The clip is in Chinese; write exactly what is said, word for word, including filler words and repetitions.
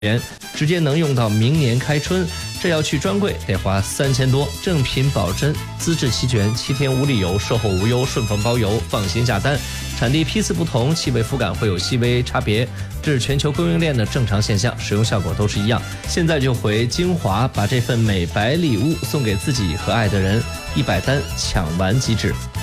元，直接能用到明年开春。这要去专柜得花三千多，正品保真，资质齐全，七天无理由，售后无忧，顺丰包邮，放心下单。产地批次不同，气味肤感会有细微差别，这是全球供应链的正常现象，使用效果都是一样。现在就回精华，把这份美白礼物送给自己和爱的人，一百单抢完即止。